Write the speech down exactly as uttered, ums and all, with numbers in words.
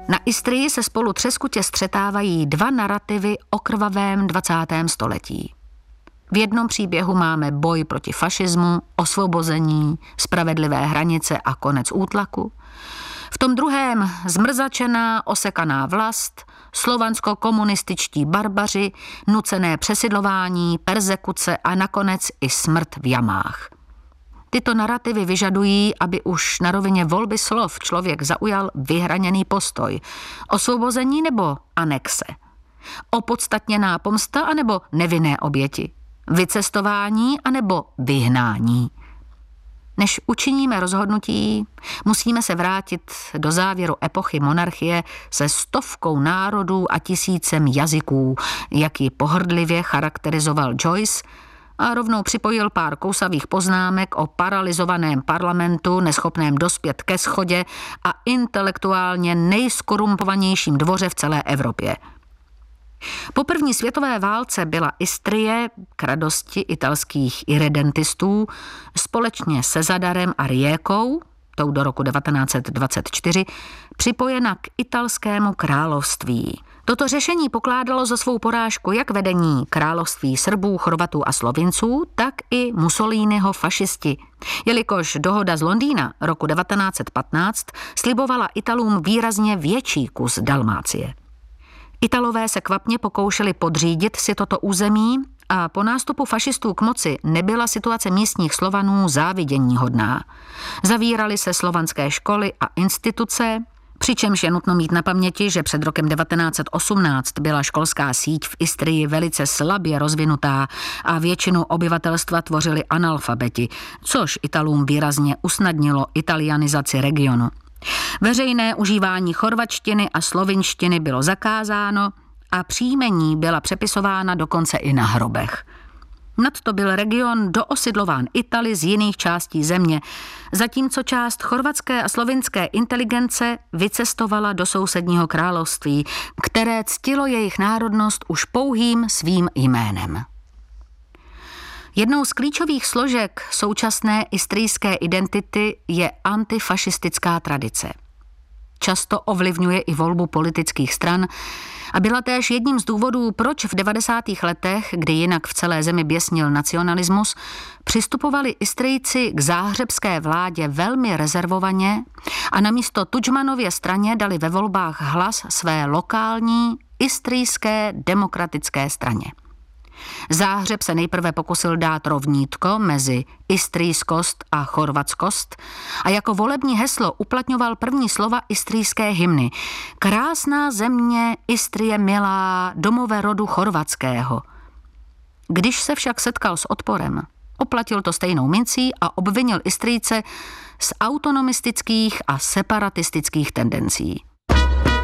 Na Istrii se spolu třeskutě střetávají dva narativy o krvavém dvacátém století. V jednom příběhu máme boj proti fašismu, osvobození, spravedlivé hranice a konec útlaku. V tom druhém zmrzačená, osekaná vlast, slovansko-komunističtí barbaři, nucené přesidlování, perzekuce a nakonec i smrt v jamách. Tyto narativy vyžadují, aby už na rovině volby slov člověk zaujal vyhraněný postoj. Osvobození nebo anexe? Opodstatněná pomsta anebo nevinné oběti? Vycestování anebo vyhnání? Než učiníme rozhodnutí, musíme se vrátit do závěru epochy monarchie se stovkou národů a tisícem jazyků, jak ji pohrdlivě charakterizoval Joyce, a rovnou připojil pár kousavých poznámek o paralyzovaném parlamentu, neschopném dospět ke shodě a intelektuálně nejskorumpovanějším dvoře v celé Evropě. Po první světové válce byla Istrie k radosti italských irredentistů společně se Zadarem a Rijekou, tou do roku devatenáct set dvacet čtyři, připojena k italskému království. Toto řešení pokládalo za svou porážku jak vedení království Srbů, Chorvatů a Slovinců, tak i Mussoliniho fašisti, jelikož dohoda z Londýna roku devatenáct set patnáct slibovala Italům výrazně větší kus Dalmácie. Italové se kvapně pokoušeli podřídit si toto území a po nástupu fašistů k moci nebyla situace místních Slovanů záviděníhodná. Zavíraly se slovanské školy a instituce, přičemž je nutno mít na paměti, že před rokem devatenáct set osmnáct byla školská síť v Istrii velice slabě rozvinutá a většinu obyvatelstva tvořili analfabeti, což Italům výrazně usnadnilo italianizaci regionu. Veřejné užívání chorvatštiny a slovinštiny bylo zakázáno a příjmení byla přepisována dokonce i na hrobech. Nadto byl region doosidlován Italy z jiných částí země, zatímco část chorvatské a slovinské inteligence vycestovala do sousedního království, které ctilo jejich národnost už pouhým svým jménem. Jednou z klíčových složek současné istrijské identity je antifašistická tradice. Často ovlivňuje i volbu politických stran a byla též jedním z důvodů, proč v devadesátých letech, kdy jinak v celé zemi běsnil nacionalismus, přistupovali Istrijci k záhřebské vládě velmi rezervovaně a namísto Tudžmanově straně dali ve volbách hlas své lokální istrijské demokratické straně. Záhřeb se nejprve pokusil dát rovnítko mezi istrijskost a chorvatskost a jako volební heslo uplatňoval první slova istrijské hymny. Krásná země, Istrie milá, domové rodu chorvatského. Když se však setkal s odporem, oplatil to stejnou mincí a obvinil Istrijce z autonomistických a separatistických tendencí.